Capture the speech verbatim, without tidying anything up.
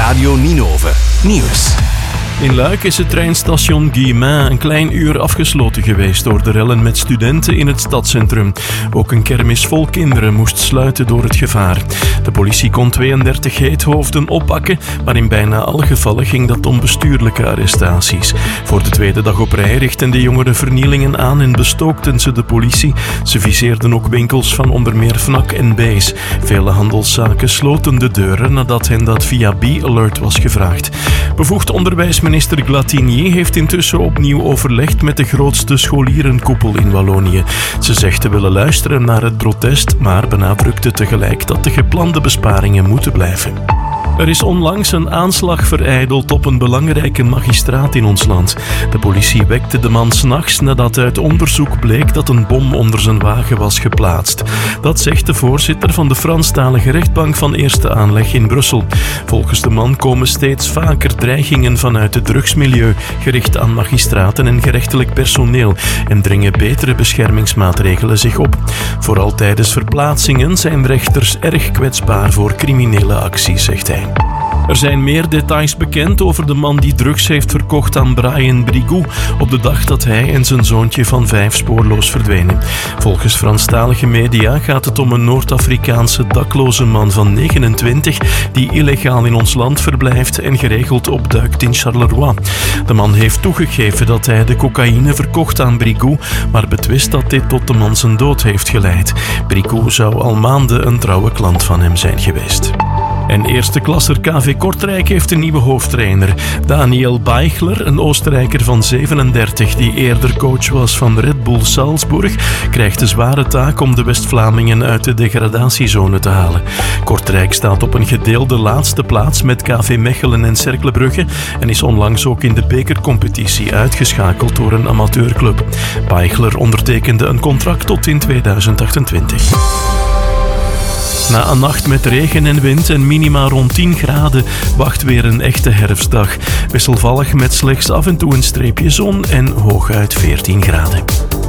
Radio Ninove Nieuws. In Luik is het treinstation Guillemins een klein uur afgesloten geweest door de rellen met studenten in het stadscentrum. Ook een kermis vol kinderen moest sluiten door het gevaar. De politie kon tweeëndertig heethoofden oppakken, maar in bijna alle gevallen ging dat om bestuurlijke arrestaties. Voor de tweede dag op rij richtten de jongeren vernielingen aan en bestookten ze de politie. Ze viseerden ook winkels van onder meer Fnac en Bees. Vele handelszaken sloten de deuren nadat hen dat via B-Alert was gevraagd. Bevoegd onderwijsminister Minister Glatinier heeft intussen opnieuw overlegd met de grootste scholierenkoepel in Wallonië. Ze zegt te willen luisteren naar het protest, maar benadrukte tegelijk dat de geplande besparingen moeten blijven. Er is onlangs een aanslag verijdeld op een belangrijke magistraat in ons land. De politie wekte de man 's nachts nadat uit onderzoek bleek dat een bom onder zijn wagen was geplaatst. Dat zegt de voorzitter van de Franstalige rechtbank van eerste aanleg in Brussel. Volgens de man komen steeds vaker dreigingen vanuit het drugsmilieu, gericht aan magistraten en gerechtelijk personeel, en dringen betere beschermingsmaatregelen zich op. Vooral tijdens verplaatsingen zijn rechters erg kwetsbaar voor criminele acties, zegt hij. Er zijn meer details bekend over de man die drugs heeft verkocht aan Brian Brigou op de dag dat hij en zijn zoontje van vijf spoorloos verdwenen. Volgens Franstalige media gaat het om een Noord-Afrikaanse dakloze man van negenentwintig die illegaal in ons land verblijft en geregeld opduikt in Charleroi. De man heeft toegegeven dat hij de cocaïne verkocht aan Brigou, maar betwist dat dit tot de man zijn dood heeft geleid. Brigou zou al maanden een trouwe klant van hem zijn geweest. En eerste klasser K V Kortrijk heeft een nieuwe hoofdtrainer. Daniel Beichler, een Oostenrijker van zevenendertig die eerder coach was van Red Bull Salzburg, krijgt de zware taak om de West-Vlamingen uit de degradatiezone te halen. Kortrijk staat op een gedeelde laatste plaats met K V Mechelen en Cercle Brugge en is onlangs ook in de bekercompetitie uitgeschakeld door een amateurclub. Beichler ondertekende een contract tot in tweeduizend achtentwintig. Na een nacht met regen en wind en minima rond tien graden wacht weer een echte herfstdag. Wisselvallig met slechts af en toe een streepje zon en hooguit veertien graden.